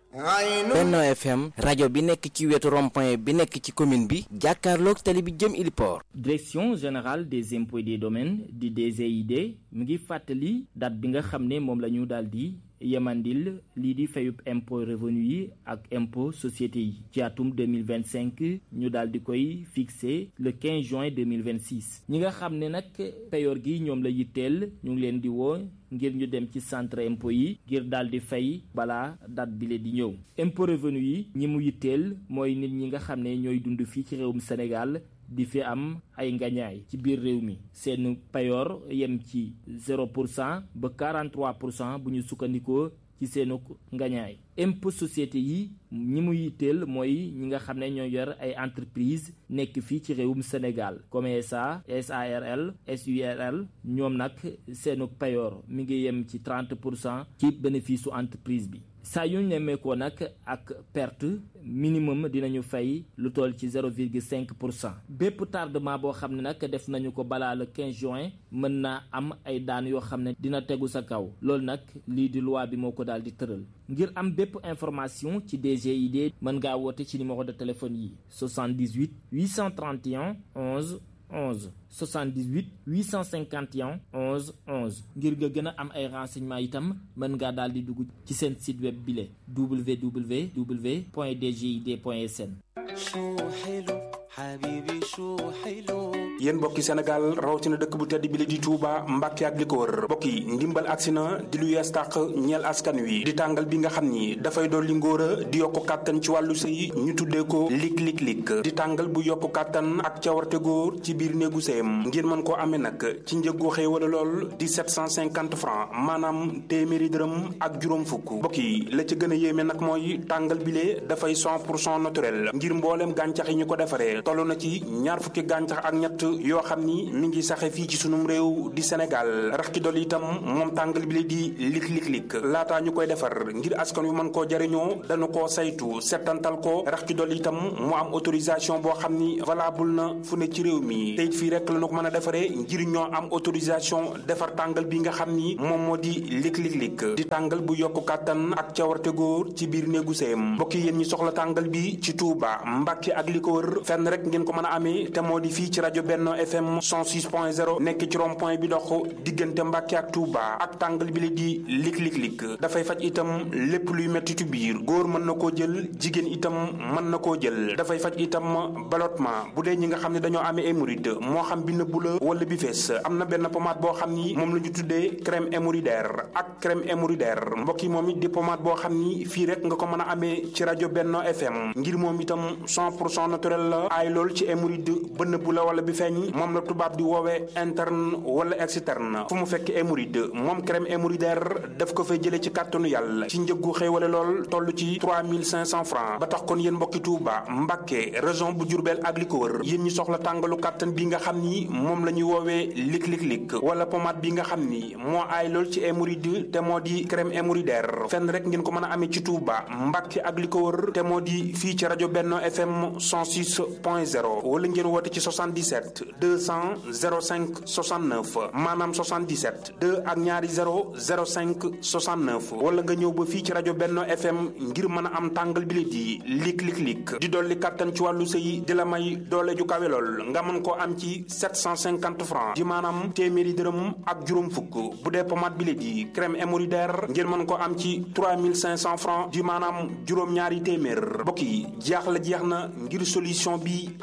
Benno FM rajo bi nekk ci wetu rond-point bi nekk ci commune bi jàkkaarloog tali bi jëm Iliport. Direction générale des impôts et des domaines di DGID mu ngi fàttali date bi nga xam ne moom la ñu daal di yemandil lii di fayub impôt revenu yi ak impôt société yi ci atum 2025 ñu daal di koy fixé le 15 juin 2026 ñi nga xam ne nag payoor gi ñoom la yitteel ñu ngi leen di woo ngir ñu dem ci centre impôt yi ngir daal di fay balaa date bi le di ñëw. impôt revenu yi ñi mu yitteel mooy nit ñi nga xam ne ñooy dund fii ci réewum Sénégal di fi am ay ngañaay ci biir réew mi seen payoor yem ci 0% ba 43% bu ñu sukkandikoo ci seenu ngañaay. impôt société yi ñi mu yitteel mooy ñi nga xam ne ñoo yor ay entreprise nekk fii ci réewum Sénégal comme SA SARL SURL ñoom nag seenu payoor mi ngi yem ci 30% ci bénéfice su entreprise bi. saa yu nemmeekoo nag ak perte minimum dinañu fay lu toll ci 0,5%. bépp tardement boo xam ne nag def nañu ko balaa le 15 juin mën naa am ay daan yoo xam ne dina tegu sa kaw loolu nag lii di loi bi moo ko daal di tëral. ngir am bépp information ci DGID mën ngaa woote ci numéro de téléphone yi 78 831 11 11 78 851 11 11 ngir nga gën a am ay renseignements itam mën ngaa daal di dugg ci seen site web bile www.dgid.sn. yéen mbokki Sénégal rawatina dëkk bu tedd bi la di Touba Mbàkke ak li ko wër mbokk yi ndimbal agsi na di lu yees tàq ñeel askan wi di tàngal bi nga xam ni dafay dolli ngóora di yokku kàttan ci wàllu sëy ñu tuddee ko lik di tàngal bu yokku kàttan ak cawarte góor ci biir néegu sëyam ngir mën koo amee nag ci njëggu xéewala lool di 750 francs maanaam téeméeri dërëm ak juróom fukk mbokk yi la ca gën a yéeme nag mooy tàngal bile dafay 100% naturel ngir mbooleem gàncax yi ñu ko defaree toll na ci ñaar fukki gàncax ak ñett yoo xam ni mi ngi saxe fii ci sunum réew di Sénégal rax ci dolli itam moom tàngal bi la di lik laataa ñu koy defar ngir askan wi mën koo jariñoo dañu koo saytu settantal ko rax ci dolli itam mu am autorisation boo xam ni valable na fu ne ci réew mi te it fii rek la ñu ko mën a defaree ngir ñoo am autorisation defar tàngal bi nga xam ni moom moo di lik di tàngal bu yokku kàttan ak cawarte góor ci biir néegu sëyam mbokk yéen ñi soxla tàngal bi ci Touba Mbàkke ak li ko wër fenn rek ngeen ko mën a amee te moo di fii ci rajo Benno FM 106.0 nekk ci rond-point bi dox diggante Mbàkke ak Touba ak tàngal bi la di lik dafay faj itam lépp luy mettitu biir góor mën na koo jël jigéen itam mën na koo jël dafay faj itam ballottement bu dee ñi nga xam ne dañoo amee hémorroïde moo xam bi nëbbu la wala bi fees am na benn pommade boo xam ni moom la ñu tuddee crème hémorroïdaire ak crème hémorroïdaire mbokk yi moom it di pommade boo xam ni fii rek nga ko mën a amee ci rajo Benno FM ngir moom itam 100% naturel la aay lool ci hémorroïde ba nëbbu la wala bi feeñ moom la tubaab di woowee interne wala externe fu mu fekk hémorroïde moom crème hémorroïdaire daf ko fay jëlee ci kàttanu yàlla ci njëggu xéewale lool toll ci 3500 francs ba tax kon yéen mbokki Touba Mbàkke région bu Diourbel ak li ko wër yéen ñi soxla tàngalu kàttan bi nga xam ni moom la ñuy woowee lik wala pommade bi nga xam ni moo aay lool ci hémorroïde te moo di crème hémorroïdaire fenn rek ngeen ko mën a amee ci Touba Mbàkke ak li ko wër te moo di fii ci rajo Benno FM 106.0 wala ngeen woote ci 77 200 05 69 maanaam 77 2 ak ñaari 0 05 69 wala nga ñëw ba fii ci rajo Benno FM ngir mën a am tàngal bi di lik di dolli kàttan ci wàllu sëy di la may doole ju kawe lool nga mën koo am ci 750 francs di maanaam téeméeri dërëm ak juróom fukk bu dee pommade bi di crème hémorroïdaire ngeen mën koo am ci 3500 francs di maanaam juróom ñaari téeméer mbokk yi jeex na ngir solution bi